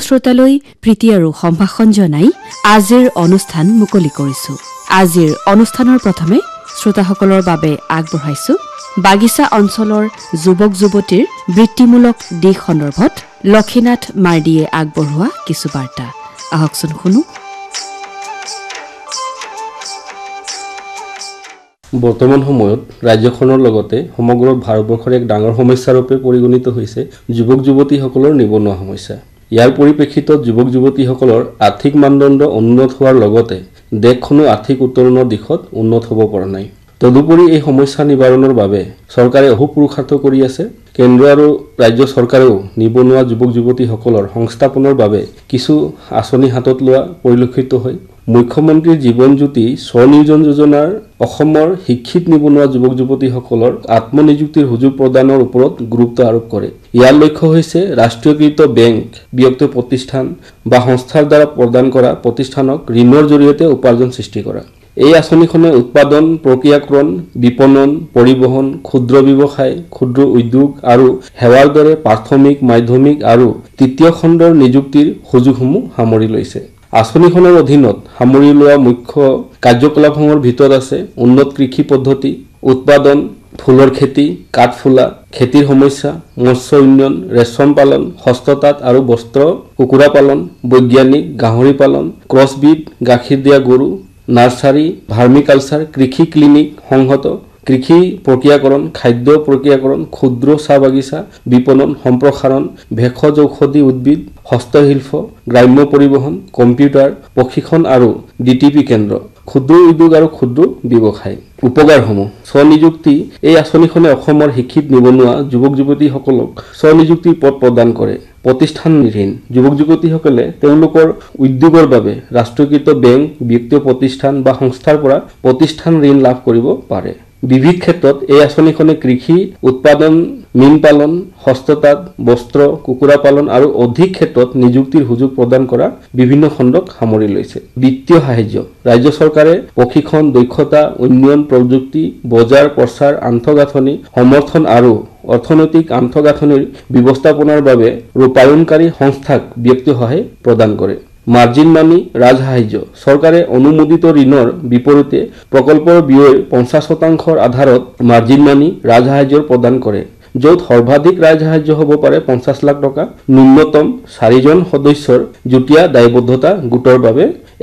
শ্ৰোতালৈ প্ৰীতি আৰু সম্ভাষণ জনাই আজিৰ অনুষ্ঠান মুকলি কৰিছো। আজিৰ অনুষ্ঠানৰ প্ৰথমে শ্ৰোতাসকলৰ বাবে আগবঢ়াইছো বাগিচা অঞ্চলৰ যুৱক যুৱতীৰ বৃত্তিমূলক দিশ সন্দৰ্ভত লক্ষীনাথ মাৰ্ডীয়ে আগবঢ়োৱা কিছু বাৰ্তা। আহকচোন শুনো। বৰ্তমান সময়ত ৰাজ্যখনৰ লগতে সমগ্ৰ ভাৰতবৰ্ষৰ এক ডাঙৰ সমস্যাৰ ৰূপে পৰিগণিত হৈছে যুৱক যুৱতীসকলৰ নিবনুৱা সমস্যা। ইয়াৰ পৰিপ্ৰেক্ষিতত যুৱক যুৱতীসকলৰ আৰ্থিক মানদণ্ড উন্নত হোৱাৰ লগতে দেশখনো আৰ্থিক উত্তৰণৰ দিশত উন্নত হ'ব পৰা নাই। তদুপৰি এই সমস্যা নিবাৰণৰ বাবে চৰকাৰে অহোপুৰুষাৰ্থ কৰি আছে। কেন্দ্ৰ আৰু ৰাজ্য চৰকাৰেও নিবনুৱা যুৱক যুৱতীসকলৰ সংস্থাপনৰ বাবে কিছু আঁচনি হাতত লোৱা পৰিলক্ষিত হয়। মুখ্যমন্ত্ৰী জীৱন জ্যোতি স্বনিয়োজন যোজনাৰ অসমৰ শিক্ষিত নিবনুৱা যুৱক যুৱতীসকলৰ আত্মনিযুক্তিৰ সুযোগ প্ৰদানৰ ওপৰত গুৰুত্ব আৰোপ কৰে। ইয়াৰ লক্ষ্য হৈছে ৰাষ্ট্ৰীয়কৃত বেংক, ব্যক্তিগত প্ৰতিষ্ঠান বা সংস্থাৰ দ্বাৰা প্ৰদান কৰা প্ৰতিষ্ঠানক ঋণৰ জৰিয়তে উপাৰ্জন সৃষ্টি কৰা। এই আঁচনিখনে উৎপাদন, প্ৰক্ৰিয়াকৰণ, বিপণন, পৰিবহণ, ক্ষুদ্ৰ ব্যৱসায়, ক্ষুদ্ৰ উদ্যোগ আৰু সেৱাৰ দৰে প্ৰাথমিক, মাধ্যমিক আৰু তৃতীয় খণ্ডৰ নিযুক্তিৰ সুযোগসমূহ সামৰি লৈছে। আঁচনিখনৰ অধীনত সামৰি লোৱা মুখ্য কাৰ্যকলাপসমূহৰ ভিতৰত আছে উন্নত কৃষি পদ্ধতি, উৎপাদন, ফুলৰ খেতি, কাঠফুলা, খেতিৰ সমস্যা, মৎস্য উন্নয়ন, ৰেচম পালন, হস্ততাঁত আৰু বস্ত্ৰ, কুকুৰা পালন, বৈজ্ঞানিক, গাহৰি পালন, ক্ৰছবিট, গাখীৰ দিয়া গৰু, নাৰ্চাৰী, ভাৰ্মিকালচাৰ, কৃষি ক্লিনিক, সংহত কৃষি প্ৰক্ৰিয়াকৰণ, খাদ্য প্ৰক্ৰিয়াকৰণ, ক্ষুদ্ৰ চাহ বাগিচা, বিপণন, সম্প্ৰসাৰণ, ভেষজ ঔষধি উদ্ভিদ, হস্তশিল্প, গ্ৰাম্য পৰিবহণ, কম্পিউটাৰ প্ৰশিক্ষণ আৰু ডিটিপি কেন্দ্ৰ, ক্ষুদ্ৰ উদ্যোগ আৰু ক্ষুদ্ৰ ব্যৱসায়। উপকাৰসমূহ: স্বনিযুক্তি। এই আঁচনিখনে অসমৰ শিক্ষিত নিবনুৱা যুৱক যুৱতীসকলক স্বনিযুক্তিৰ পথ প্ৰদান কৰে। প্ৰতিষ্ঠান ঋণ: যুৱক যুৱতীসকলে তেওঁলোকৰ উদ্যোগৰ বাবে ৰাষ্ট্ৰীয়কৃত বেংক, ব্যক্তিগত প্ৰতিষ্ঠান বা সংস্থাৰ পৰা প্ৰতিষ্ঠান ঋণ লাভ কৰিব পাৰে। বিবিধ ক্ষেত্ৰত এই আঁচনিখনে কৃষি উৎপাদন, মীন পালন, হস্ততাঁত, বস্ত্ৰ, কুকুৰা পালন আৰু অধিক ক্ষেত্ৰত নিযুক্তিৰ সুযোগ প্ৰদান কৰা বিভিন্ন খণ্ডক সামৰি লৈছে। বিত্তীয় সাহায্য: ৰাজ্য চৰকাৰে প্ৰশিক্ষণ, দক্ষতা উন্নয়ন, প্ৰযুক্তি, বজাৰ প্ৰচাৰ, আন্তঃগাঁথনি সমৰ্থন আৰু অৰ্থনৈতিক আন্তঃগাঁথনিৰ ব্যৱস্থাপনাৰ বাবে ৰূপায়ণকাৰী সংস্থাক বিত্তীয় সহায় প্ৰদান কৰে। মাৰ্জিন মানি ৰাজসাহায্য: চৰকাৰে অনুমোদিত ঋণৰ বিপৰীতে প্ৰকল্পৰ ব্যয়ৰ 50% আধাৰত মাৰ্জিন মানি ৰাজসাহায্য প্ৰদান কৰে, য'ত সৰ্বাধিক ৰাজসাহায্য হ'ব পাৰে 50 লাখ টকা। ন্যূনতম 4জন সদস্যৰ যুটীয়া দায়বদ্ধতা গোটৰ বাবে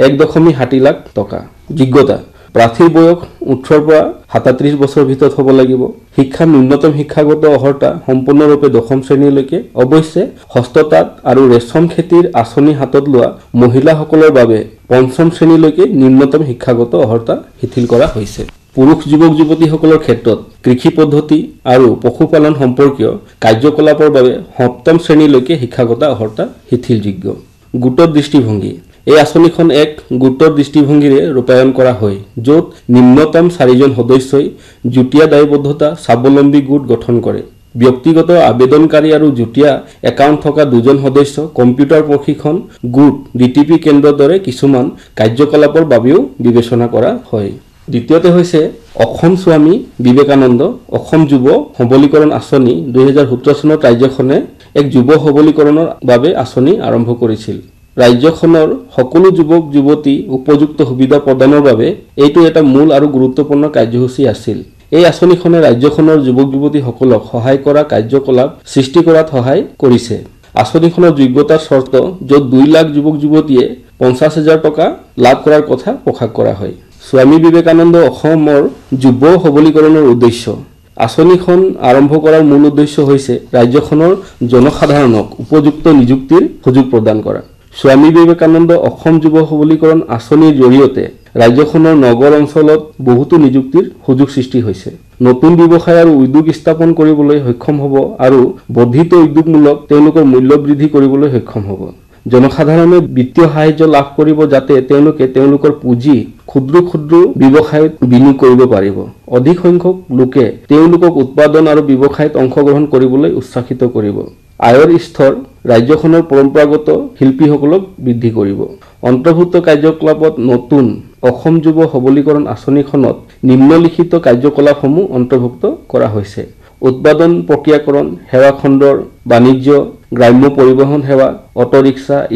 1.7 লাখ টকা। যোগ্যতা: প্ৰাৰ্থীৰ বয়স 18 পৰা 37 বছৰৰ ভিতৰত হ'ব লাগিব। শিক্ষা: ন্যূনতম শিক্ষাগত অৰ্হতা সম্পূৰ্ণৰূপে 10ম শ্ৰেণীলৈকে। অৱশ্যে হস্ততাঁত আৰু ৰেচম খেতিৰ আঁচনি হাতত লোৱা মহিলাসকলৰ বাবে 5ম শ্ৰেণীলৈকে ন্যূনতম শিক্ষাগত অৰ্হতা শিথিল কৰা হৈছে। পুৰুষ যুৱক যুৱতীসকলৰ ক্ষেত্ৰত কৃষি পদ্ধতি আৰু পশুপালন সম্পৰ্কীয় কাৰ্যকলাপৰ বাবে 7ম শ্ৰেণীলৈকে শিক্ষাগত অৰ্হতা শিথিলযোগ্য। গোটৰ দৃষ্টিভংগী: এই আঁচনিখন এক গোটৰ দৃষ্টিভংগীৰে ৰূপায়ণ কৰা হয়, য'ত নিম্নতম 4জন সদস্যই যুটীয়া দায়বদ্ধতা স্বাৱলম্বী গোট গঠন কৰে। ব্যক্তিগত আবেদনকাৰী আৰু যুটীয়া একাউণ্ট থকা 2জন সদস্য কম্পিউটাৰ প্ৰশিক্ষণ গোট, ডিটিপি কেন্দ্ৰৰ দৰে কিছুমান কাৰ্যকলাপৰ বাবেও বিবেচনা কৰা হয়। দ্বিতীয়তে হৈছে অসম স্বামী বিবেকানন্দ অসম যুৱ সবলীকৰণ আঁচনি। 2017 চনত ৰাজ্যখনে এক যুৱ সবলীকৰণৰ বাবে আঁচনি আৰম্ভ কৰিছিল। ৰাজ্যখনৰ সকলো যুৱক যুৱতী উপযুক্ত সুবিধা প্ৰদানৰ বাবে এইটো এটা মূল আৰু গুৰুত্বপূৰ্ণ কাৰ্যসূচী আছিল। এই আঁচনিখনে ৰাজ্যখনৰ যুৱক যুৱতীসকলক সহায় কৰা কাৰ্যকলাপ সৃষ্টি কৰাত সহায় কৰিছে। আঁচনিখনৰ যোগ্যতাৰ চৰ্ত, য'ত 2 লাখ যুৱক যুৱতীয়ে 50,000 টকা লাভ কৰাৰ কথা প্ৰকাশ কৰা হয়। স্বামী বিবেকানন্দ অসমৰ যুৱ সবলীকৰণৰ উদ্দেশ্য: আঁচনিখন আৰম্ভ কৰাৰ মূল উদ্দেশ্য হৈছে ৰাজ্যখনৰ জনসাধাৰণক উপযুক্ত নিযুক্তিৰ সুযোগ প্ৰদান কৰা। স্বামী বিবেকানন্দ অসম যুৱ সবলীকৰণ আঁচনিৰ জৰিয়তে ৰাজ্যখনৰ নগৰ অঞ্চলত বহুতো নিযুক্তিৰ সুযোগ সৃষ্টি হৈছে। নতুন ব্যৱসায় আৰু উদ্যোগ স্থাপন কৰিবলৈ সক্ষম হ'ব আৰু বৰ্ধিত উদ্যোগমূলক তেওঁলোকৰ মূল্য বৃদ্ধি কৰিবলৈ সক্ষম হ'ব। জনসাধাৰণে বিত্তীয় সাহায্য লাভ কৰিব যাতে তেওঁলোকে তেওঁলোকৰ পুঁজি ক্ষুদ্ৰ ব্যৱসায়ত বিনিয়োগ কৰিব পাৰিব। অধিক সংখ্যক লোকে তেওঁলোকক উৎপাদন আৰু ব্যৱসায়ত অংশগ্ৰহণ কৰিবলৈ উৎসাহিত কৰিব। আয়ৰ স্তৰ ৰাজ্যখনৰ পৰম্পৰাগত শিল্পীসকলক বৃদ্ধি কৰিব। অন্তৰ্ভুক্ত কাৰ্যকলাপত নতুন অসম যুৱ সবলীকৰণ আঁচনিখনত নিম্নলিখিত কাৰ্যকলাপসমূহ অন্তৰ্ভুক্ত কৰা হৈছে: উৎপাদন প্ৰক্ৰিয়াকৰণ, সেৱা খণ্ডৰ বাণিজ্য, গ্ৰাম্য পৰিবহণ সেৱা, অটো ৰিক্সা